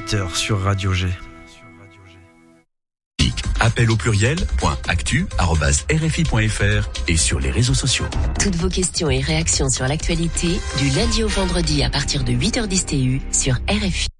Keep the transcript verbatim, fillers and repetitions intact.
huit heures sur Radio G. Appel au pluriel, point actu, arobase R F I point F R et sur les réseaux sociaux. Toutes vos questions et réactions sur l'actualité, du lundi au vendredi à partir de huit heures dix T U sur R F I.